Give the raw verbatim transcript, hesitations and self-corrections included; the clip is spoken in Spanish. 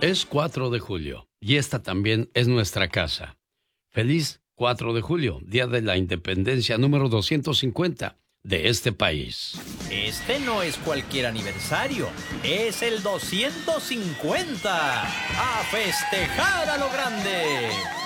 Es cuatro de julio y esta también es nuestra casa. Feliz cuatro de julio, Día de la Independencia número doscientos cincuenta de este país. Este no es cualquier aniversario, es el doscientos cincuenta. ¡A festejar a lo grande!